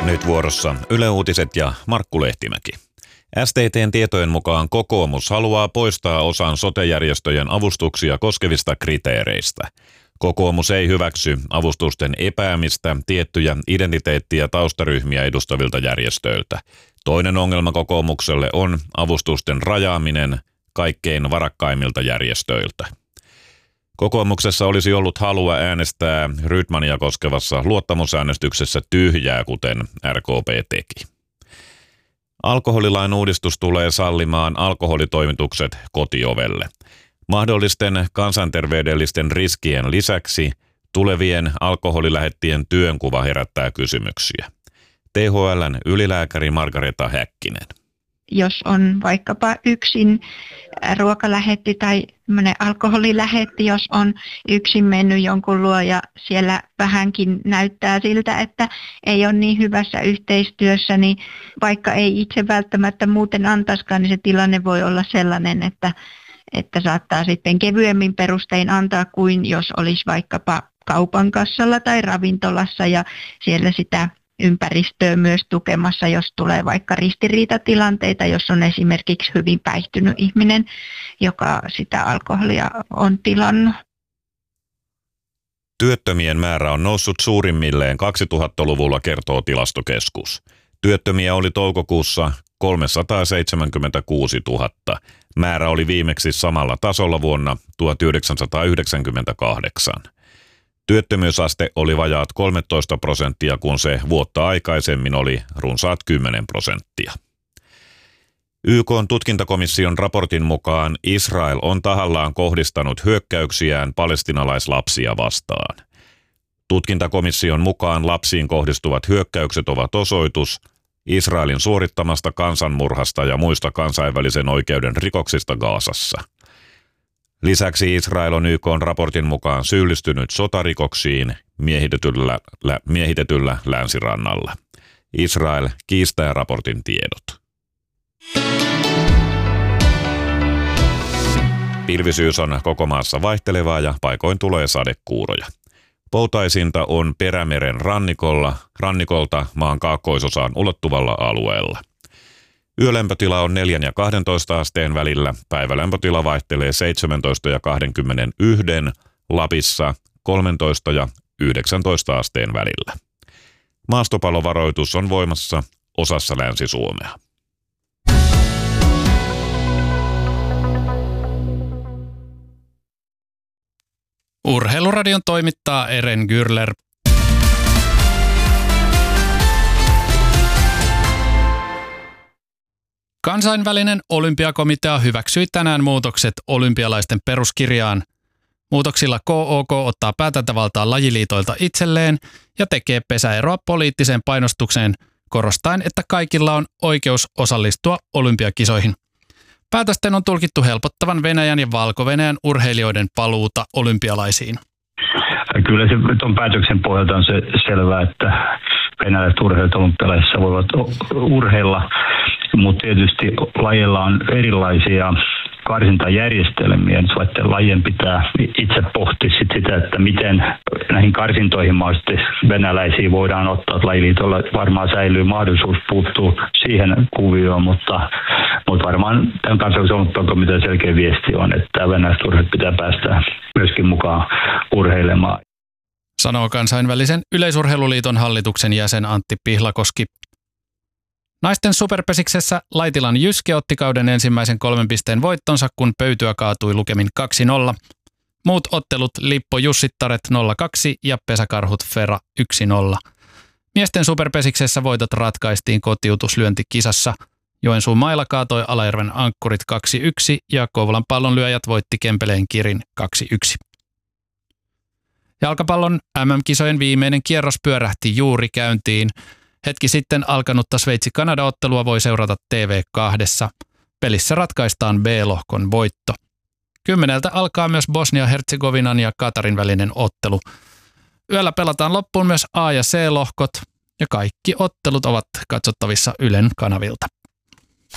Nyt vuorossa Yle Uutiset ja Markku Lehtimäki. STT:n tietojen mukaan kokoomus haluaa poistaa osan sote-järjestöjen avustuksia koskevista kriteereistä. Kokoomus ei hyväksy avustusten epäämistä tiettyjä identiteetti- ja taustaryhmiä edustavilta järjestöiltä. Toinen ongelma kokoomukselle on avustusten rajaaminen kaikkein varakkaimmilta järjestöiltä. Kokoomuksessa olisi ollut halua äänestää Rydmania koskevassa luottamusäänestyksessä tyhjää, kuten RKP teki. Alkoholilain uudistus tulee sallimaan alkoholitoimitukset kotiovelle. Mahdollisten kansanterveydellisten riskien lisäksi tulevien alkoholilähettien työnkuva herättää kysymyksiä. THL:n ylilääkäri Margareta Häkkinen. Jos on vaikkapa yksin ruokalähetti tai alkoholilähetti, jos on yksin mennyt jonkun luo ja siellä vähänkin näyttää siltä, että ei ole niin hyvässä yhteistyössä, niin vaikka ei itse välttämättä muuten antaisikaan, niin se tilanne voi olla sellainen, että saattaa sitten kevyemmin perustein antaa kuin jos olisi vaikkapa kaupan kassalla tai ravintolassa ja siellä sitä ympäristöä myös tukemassa, jos tulee vaikka ristiriitatilanteita, jos on esimerkiksi hyvin päihtynyt ihminen, joka sitä alkoholia on tilannut. Työttömien määrä on noussut suurimmilleen 2000-luvulla, kertoo Tilastokeskus. Työttömiä oli toukokuussa 376 000. Määrä oli viimeksi samalla tasolla vuonna 1998. Työttömyysaste oli vajaat 13%, kun se vuotta aikaisemmin oli runsaat 10%. YK:n tutkintakomission raportin mukaan Israel on tahallaan kohdistanut hyökkäyksiään palestiinalaislapsia vastaan. Tutkintakomission mukaan lapsiin kohdistuvat hyökkäykset ovat osoitus Israelin suorittamasta kansanmurhasta ja muista kansainvälisen oikeuden rikoksista Gazassa. Lisäksi Israel on YK:n raportin mukaan syyllistynyt sotarikoksiin miehitetyllä länsirannalla. Israel kiistää raportin tiedot. Pilvisyys on koko maassa vaihtelevaa ja paikoin tulee sadekuuroja. Poutaisinta on Perämeren rannikolta maan kaakkoisosaan ulottuvalla alueella. Yölämpötila on 4 ja 12 asteen välillä, päivälämpötila vaihtelee 17 ja 21, Lapissa 13 ja 19 asteen välillä. Maastopalovaroitus on voimassa osassa Länsi-Suomea. Urheiluradion toimittaa Eren Gürler. Kansainvälinen olympiakomitea hyväksyi tänään muutokset olympialaisten peruskirjaan. Muutoksilla KOK ottaa päätäntävaltaa lajiliitoilta itselleen ja tekee pesäeroa poliittiseen painostukseen, korostaen, että kaikilla on oikeus osallistua olympiakisoihin. Päätösten on tulkittu helpottavan Venäjän ja Valko-Venäjän urheilijoiden paluuta olympialaisiin. Kyllä se tuon päätöksen pohjalta on se selvää, että venäläiset urheilijat olympialaisissa voivat urheilla, mutta tietysti lajeilla on erilaisia karsintajärjestelmiä. Nyt lajien pitää itse pohtia sitä, että miten näihin karsintoihin mahdollisesti venäläisiä voidaan ottaa. Lajiliitolla varmaan säilyy mahdollisuus puuttua siihen kuvioon, mutta varmaan tämän kansainvälisen olympiakomitean selkeä viesti on, että venäläiset urheilijat pitää päästä myöskin mukaan urheilemaan. Sanoo kansainvälisen yleisurheiluliiton hallituksen jäsen Antti Pihlakoski. Naisten superpesiksessä Laitilan Jyske otti kauden ensimmäisen 3 pisteen voittonsa, kun Pöytyä kaatui lukemin 2-0. Muut ottelut Lippo Jussittaret 0-2 ja Pesäkarhut Fera 1-0. Miesten superpesiksessä voitot ratkaistiin kotiutuslyöntikisassa. Joensuun Maila kaatoi Alajärven Ankkurit 2-1 ja Kouvolan Pallonlyöjät voitti Kempeleen Kirin 2-1. Jalkapallon MM-kisojen viimeinen kierros pyörähti juuri käyntiin. Hetki sitten alkanutta Sveitsi-Kanada-ottelua voi seurata TV2. Pelissä ratkaistaan B-lohkon voitto. 10 alkaa myös Bosnia-Herzegovinan ja Katarin välinen ottelu. Yöllä pelataan loppuun myös A- ja C-lohkot ja kaikki ottelut ovat katsottavissa Ylen kanavilta.